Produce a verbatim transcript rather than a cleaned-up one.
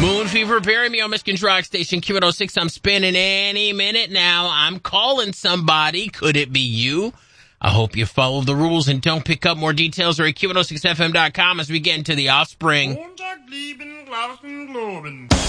Moon Fever, bury me on Michigan's Rock Station, Q one oh six. I'm spinning any minute now. I'm calling somebody. Could it be you? I hope you follow the rules and don't pick up. More details are at Q one oh six F M dot com as we get into The Offspring.